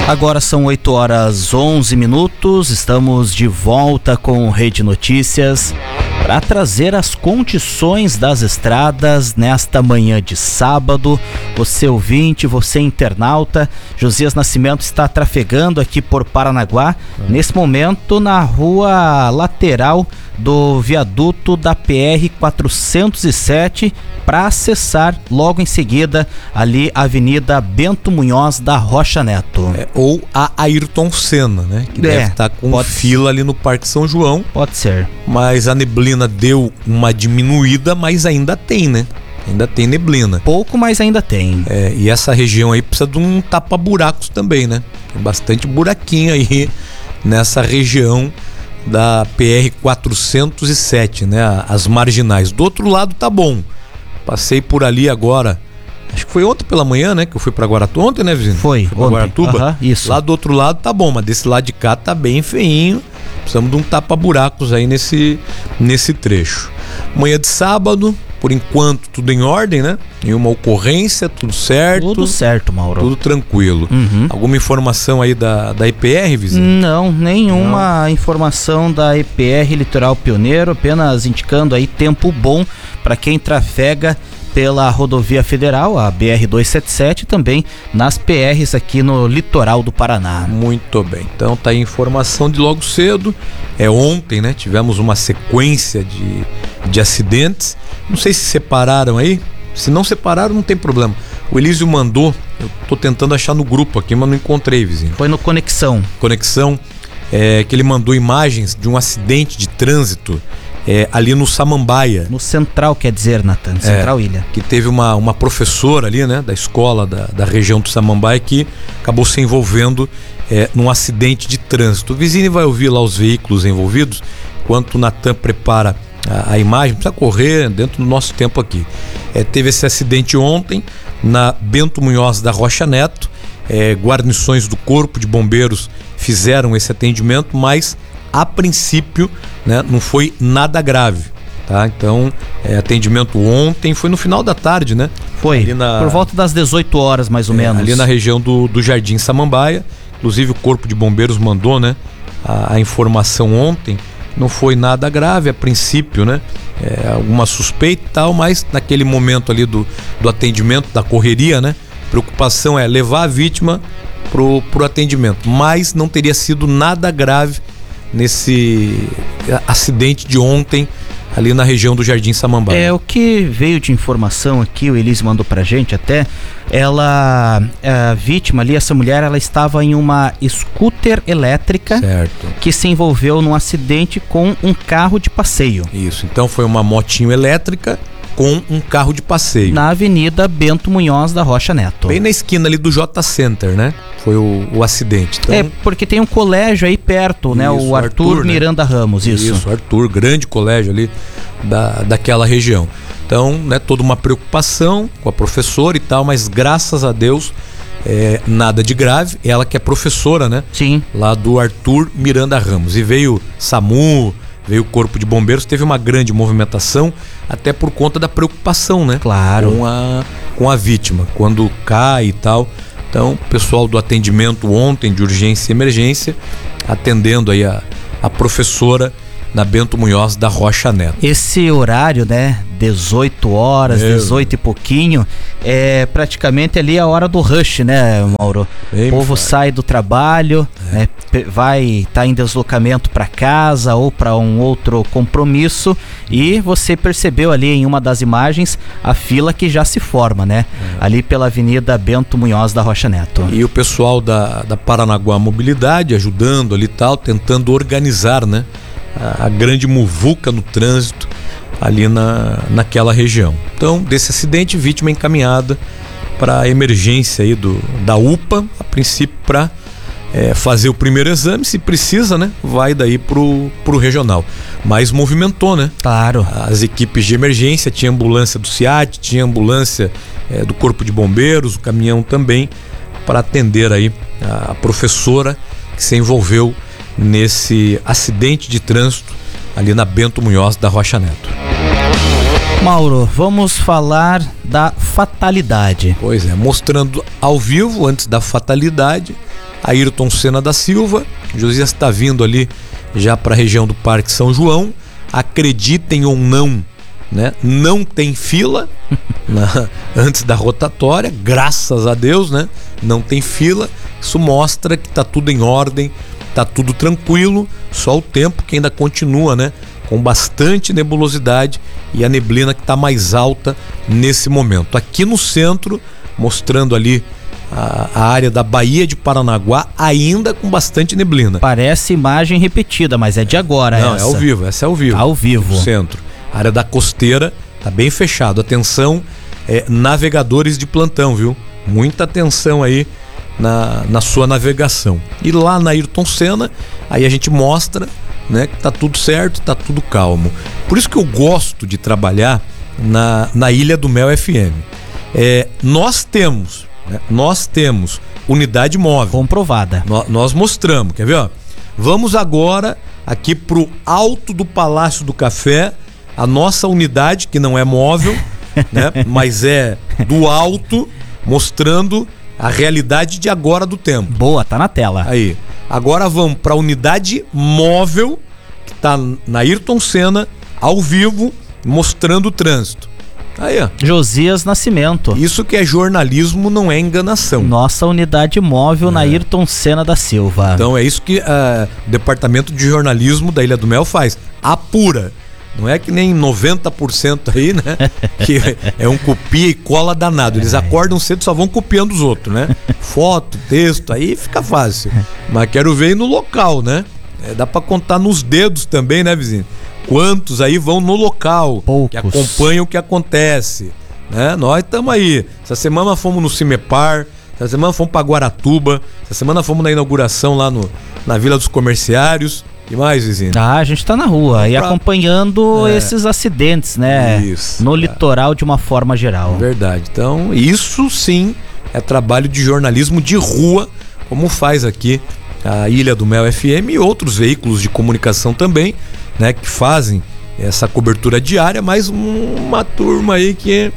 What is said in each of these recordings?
Agora são 8h11, estamos de volta com Rede Notícias para trazer as condições das estradas nesta manhã de sábado. Você ouvinte, você internauta, Josias Nascimento está trafegando aqui por Paranaguá, nesse momento na rua lateral do viaduto da PR-407 para acessar logo em seguida ali a Avenida Bento Munhoz da Rocha Neto. Ou a Ayrton Senna, né? Que deve estar com fila ali no Parque São João. Pode ser. Mas a neblina deu uma diminuída, mas ainda tem, né? Ainda tem neblina. Pouco, mas ainda tem. E essa região aí precisa de um tapa-buracos também, né? Tem bastante buraquinho aí nessa região da PR-407, né? As marginais. Do outro lado tá bom. Passei por ali agora, acho que foi ontem pela manhã, né? Que eu fui pra Guaratuba ontem, né, vizinho? Foi pra ontem. Guaratuba. Isso. Lá do outro lado tá bom, mas desse lado de cá tá bem feinho. Precisamos de um tapa-buracos aí nesse trecho. Manhã de sábado, por enquanto tudo em ordem, né? Nenhuma ocorrência, tudo certo. Tudo certo, Mauro. Tudo tranquilo. Alguma informação aí da EPR, vizinho? Não, nenhuma informação da EPR Litoral Pioneiro, apenas indicando aí tempo bom para quem trafega pela rodovia federal, a BR-277, também nas PRs aqui no litoral do Paraná. Muito bem, então tá aí informação de logo cedo. Ontem, né, tivemos uma sequência de acidentes. Não sei se separaram aí. Se não separaram, não tem problema. O Elísio mandou, eu tô tentando achar no grupo aqui, mas não encontrei, vizinho. Foi no Conexão. Que ele mandou imagens de um acidente de trânsito ali no Samambaia. No Central, quer dizer, Nathan, Central Ilha. Que teve uma professora ali, né, da escola da região do Samambaia que acabou se envolvendo num acidente de trânsito. O vizinho vai ouvir lá os veículos envolvidos, enquanto o Nathan prepara a imagem, precisa correr dentro do nosso tempo aqui. Teve esse acidente ontem na Bento Munhoz da Rocha Neto. Guarnições do Corpo de Bombeiros fizeram esse atendimento, mas a princípio, né, não foi nada grave, tá? Então, atendimento ontem, foi no final da tarde, né? Foi, por volta das 18 horas mais ou menos. Ali na região do Jardim Samambaia. Inclusive o Corpo de Bombeiros mandou, né, a informação ontem. Não foi nada grave a princípio, né? Alguma suspeita e tal, mas naquele momento ali do atendimento, da correria, né? Preocupação é levar a vítima pro atendimento, mas não teria sido nada grave nesse acidente de ontem ali na região do Jardim Samambaia. O que veio de informação aqui, o Elis mandou pra gente até, a vítima ali, essa mulher, ela estava em uma scooter elétrica, certo, que se envolveu num acidente com um carro de passeio. Isso, então foi uma motinho elétrica com um carro de passeio. Na Avenida Bento Munhoz da Rocha Neto. Bem na esquina ali do J Center, né? Foi o acidente. Então, porque tem um colégio aí perto, isso, né? O Arthur Miranda Ramos, isso. Arthur, grande colégio ali daquela região. Então, né, toda uma preocupação com a professora e tal, mas graças a Deus, nada de grave. Ela que é professora, né? Sim. Lá do Arthur Miranda Ramos. E veio SAMU, veio o Corpo de Bombeiros, teve uma grande movimentação, até por conta da preocupação, né? Claro. Com a vítima, quando cai e tal. Então, o pessoal do atendimento ontem, de urgência e emergência, atendendo aí a professora na Bento Munhoz da Rocha Neto. Esse horário, né, 18 horas, 18 e pouquinho, é praticamente ali a hora do rush, né, Mauro? O povo sai do trabalho, né, vai estar em deslocamento para casa ou para um outro compromisso, e você percebeu ali em uma das imagens a fila que já se forma, né? Ali pela Avenida Bento Munhoz da Rocha Neto. E o pessoal da Paranaguá Mobilidade ajudando ali e tal, tentando organizar, né, a grande muvuca no trânsito ali naquela região. Então, desse acidente, vítima encaminhada para a emergência aí da UPA, a princípio para fazer o primeiro exame, se precisa, né? Vai daí pro regional. Mas movimentou, né? Claro. As equipes de emergência, tinha ambulância do SIAT, tinha ambulância do Corpo de Bombeiros, o caminhão também, para atender aí a professora que se envolveu nesse acidente de trânsito ali na Bento Munhoz da Rocha Neto. Mauro, vamos falar da fatalidade. Pois é, mostrando ao vivo, antes da fatalidade, Ayrton Senna da Silva. Josias está vindo ali já para a região do Parque São João. Acreditem ou não, né? Não tem fila antes da rotatória, graças a Deus, né? Não tem fila. Isso mostra que tá tudo em ordem, tá tudo tranquilo. Só o tempo que ainda continua, né? Com bastante nebulosidade e a neblina que está mais alta nesse momento. Aqui no centro, mostrando ali a área da Baía de Paranaguá, ainda com bastante neblina. Parece imagem repetida, mas é de agora. Não, essa é ao vivo, essa é ao vivo. Ao vivo. No centro. A área da costeira tá bem fechado. Atenção, navegadores de plantão, viu? Muita atenção aí na sua navegação. E lá na Ayrton Senna, aí a gente mostra, né, que tá tudo certo, tá tudo calmo. Por isso que eu gosto de trabalhar na Ilha do Mel FM. Nós temos unidade móvel. Comprovada. Nós mostramos, quer ver? Ó? Vamos agora aqui pro alto do Palácio do Café, a nossa unidade, que não é móvel, né, mas é do alto, mostrando a realidade de agora do tempo. Boa, tá na tela. Aí. Agora vamos para a unidade móvel, que tá na Ayrton Senna, ao vivo, mostrando o trânsito. Aí, ó. Josias Nascimento. Isso que é jornalismo, não é enganação. Nossa unidade móvel na Ayrton Senna da Silva. Então é isso que o departamento de jornalismo da Ilha do Mel faz. Apura. Não é que nem 90% aí, né? Que é um copia e cola danado. Eles acordam cedo e só vão copiando os outros, né? Foto, texto, aí fica fácil. Mas quero ver aí no local, né? Dá pra contar nos dedos também, né, vizinho? Quantos aí vão no local, poucos, que acompanham o que acontece, né? Nós estamos aí. Essa semana fomos no Cimepar, essa semana fomos para Guaratuba, essa semana fomos na inauguração lá na Vila dos Comerciários. E mais, vizinho? A gente tá na rua e acompanhando esses acidentes, né? Isso, no litoral de uma forma geral. Verdade. Então, isso sim é trabalho de jornalismo de rua, como faz aqui a Ilha do Mel FM e outros veículos de comunicação também, né, que fazem essa cobertura diária, mas uma turma aí que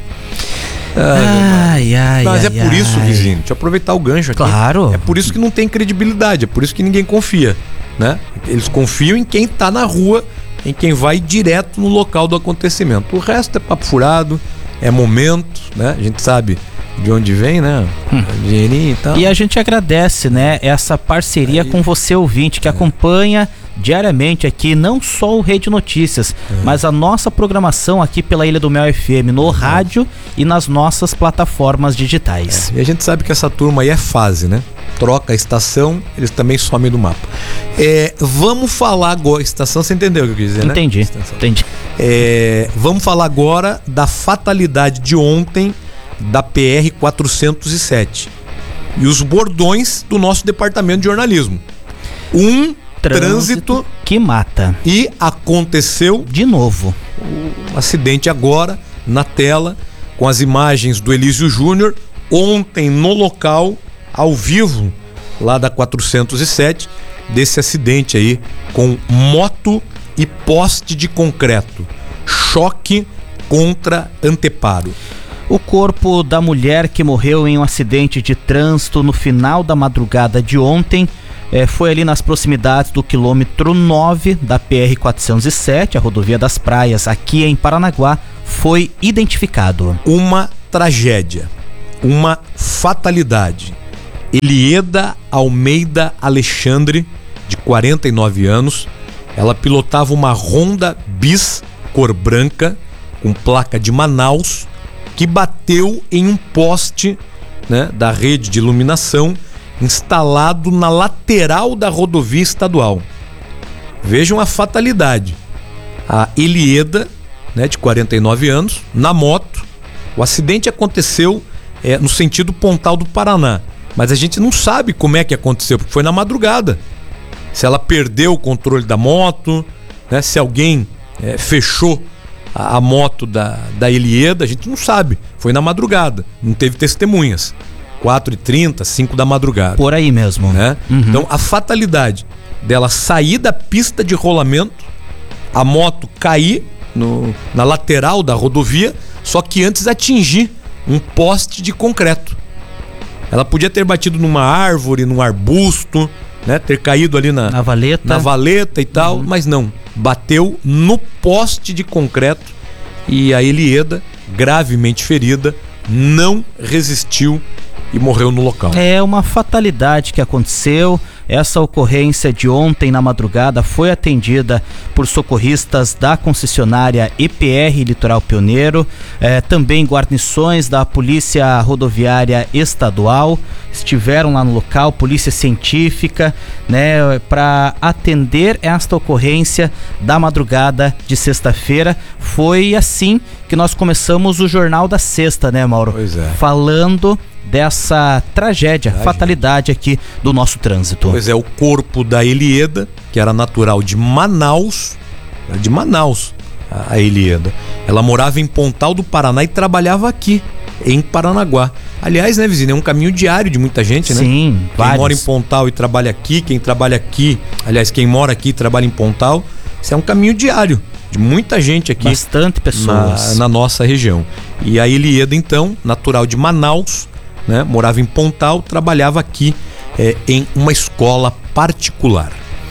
mas é por isso, vizinho, deixa eu aproveitar o gancho aqui. Claro. É por isso que não tem credibilidade, é por isso que ninguém confia, né? Eles confiam em quem tá na rua, em quem vai direto no local do acontecimento. O resto é papo furado, é momento, né? A gente sabe de onde vem, né? Dinheirinho e tal. E a gente agradece, né, essa parceria com você, ouvinte, que acompanha diariamente aqui, não só o Rede Notícias, mas a nossa programação aqui pela Ilha do Mel FM, no rádio e nas nossas plataformas digitais. E a gente sabe que essa turma aí é fase, né? Troca a estação, eles também somem do mapa. Vamos falar agora, estação, você entendeu o que eu quis dizer, né? Entendi. Vamos falar agora da fatalidade de ontem da PR 407 e os bordões do nosso departamento de jornalismo. Trânsito que mata. E aconteceu de novo um acidente agora na tela, com as imagens do Elísio Júnior ontem no local, ao vivo, lá da 407, desse acidente aí com moto e poste de concreto. Choque contra anteparo. O corpo da mulher que morreu em um acidente de trânsito no final da madrugada de ontem foi ali nas proximidades do quilômetro 9 da PR-407, a rodovia das Praias, aqui em Paranaguá, foi identificado. Uma tragédia, uma fatalidade. Elieda Almeida Alexandre, de 49 anos, ela pilotava uma Honda Bis cor branca, com placa de Manaus, que bateu em um poste, né, da rede de iluminação instalado na lateral da rodovia estadual. Vejam a fatalidade. A Elieda, né, de 49 anos, na moto. O acidente aconteceu no sentido Pontal do Paraná, mas a gente não sabe como é que aconteceu, porque foi na madrugada. Se ela perdeu o controle da moto, né, se alguém fechou a moto da Elieda, a gente não sabe. Foi na madrugada, não teve testemunhas. 4h30, 5 da madrugada. Por aí mesmo. Né? Então, a fatalidade dela sair da pista de rolamento, a moto cair na lateral da rodovia, só que antes atingir um poste de concreto. Ela podia ter batido numa árvore, num arbusto, né? Ter caído ali na valeta e tal, mas não. Bateu no poste de concreto e a Elieda, gravemente ferida, não resistiu e morreu no local. É uma fatalidade que aconteceu. Essa ocorrência de ontem na madrugada foi atendida por socorristas da concessionária EPR Litoral Pioneiro, também guarnições da Polícia Rodoviária Estadual estiveram lá no local, polícia científica, né, para atender esta ocorrência da madrugada de sexta-feira. Foi assim que nós começamos o Jornal da Sexta, né, Mauro? Pois é. Falando dessa tragédia, fatalidade aqui do nosso trânsito. Pois é, o corpo da Elieda, que era natural de Manaus, a Elieda. Ela morava em Pontal do Paraná e trabalhava aqui, em Paranaguá. Aliás, né, vizinho, é um caminho diário de muita gente, né? Sim, quem mora em Pontal e trabalha aqui, quem mora aqui e trabalha em Pontal, isso é um caminho diário de muita gente aqui. Bastante pessoas. Na nossa região. E a Elieda, então, natural de Manaus, né, morava em Pontal, trabalhava aqui em uma escola particular.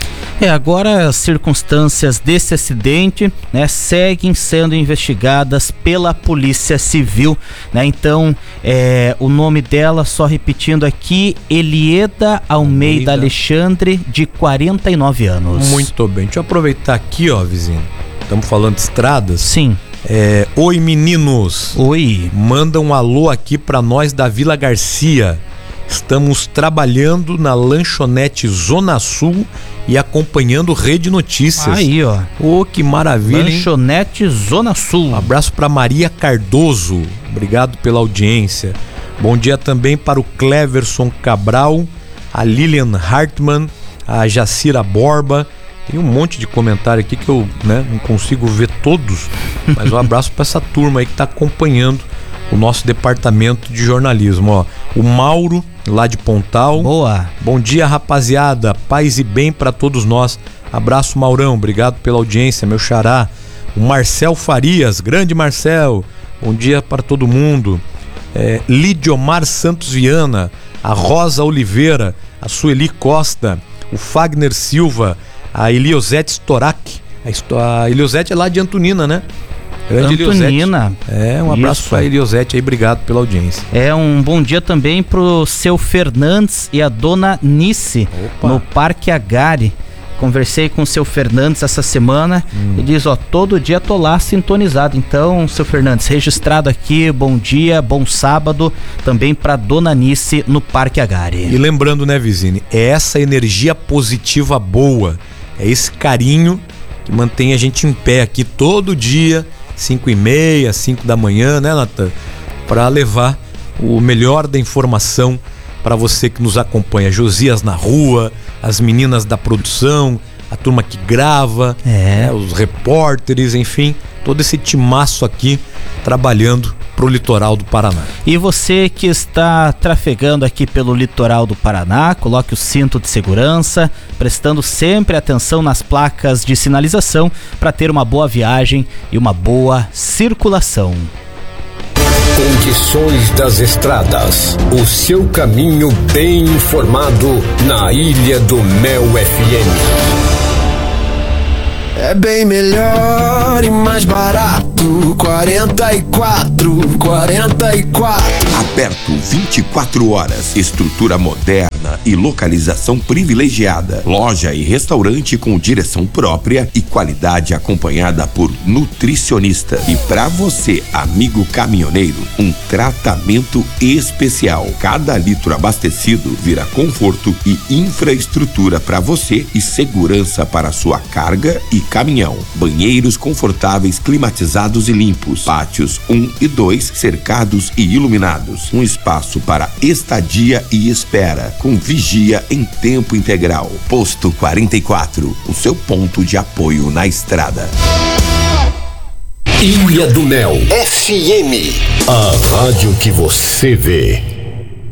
Agora as circunstâncias desse acidente, né, seguem sendo investigadas pela Polícia Civil, né? Então, o nome dela, só repetindo aqui, Elieda Almeida Alexandre, de 49 anos. Muito bem, deixa eu aproveitar aqui, ó, vizinho. Estamos falando de estradas. Sim. Oi, meninos. Oi. Manda um alô aqui pra nós da Vila Garcia. Estamos trabalhando na lanchonete Zona Sul e acompanhando Rede Notícias. Aí, ó. Que maravilha, Lanchonete Zona Sul. Um abraço pra Maria Cardoso. Obrigado pela audiência. Bom dia também para o Cleverson Cabral, a Lilian Hartmann, a Jacira Borba. Tem um monte de comentário aqui que eu, né, não consigo ver todos, mas um abraço para essa turma aí que está acompanhando o nosso departamento de jornalismo, ó. O Mauro, lá de Pontal. Boa. Bom dia, rapaziada. Paz e bem para todos nós. Abraço, Maurão. Obrigado pela audiência, meu xará. O Marcel Farias, grande Marcel. Bom dia para todo mundo. Lidiomar Santos Viana, a Rosa Oliveira, a Sueli Costa, o Fagner Silva, a Eliosete Storak. A Eliosete é lá de Antonina, né? Grande Antonina. Um abraço para a Eliosete aí, obrigado pela audiência. Um bom dia também pro seu Fernandes e a dona Nice, no Parque Agari. Conversei com o seu Fernandes essa semana. Ele diz, todo dia tô lá sintonizado. Então, seu Fernandes, registrado aqui, bom dia, bom sábado, também pra dona Nice no Parque Agari. E lembrando, né, Vizine, é essa energia positiva boa, é esse carinho que mantém a gente em pé aqui todo dia, 5h30, 5 da manhã, né, Natan? Para levar o melhor da informação para você que nos acompanha. Josias na rua, as meninas da produção, a turma que grava, os repórteres, enfim, todo esse timaço aqui trabalhando pro litoral do Paraná. E você que está trafegando aqui pelo litoral do Paraná, coloque o cinto de segurança, prestando sempre atenção nas placas de sinalização para ter uma boa viagem e uma boa circulação. Condições das estradas. O seu caminho bem informado na Ilha do Mel FM. É bem melhor e mais barato. 44. Aberto 24 horas. Estrutura moderna e localização privilegiada. Loja e restaurante com direção própria e qualidade acompanhada por nutricionista. E para você, amigo caminhoneiro, um tratamento especial. Cada litro abastecido vira conforto e infraestrutura para você e segurança para sua carga e caminhão. Banheiros confortáveis, climatizados e limpos. Pátios 1 e 2 cercados e iluminados. Um espaço para estadia e espera, com vigia em tempo integral. Posto 44, o seu ponto de apoio na estrada. Ilha do Mel FM, a rádio que você vê.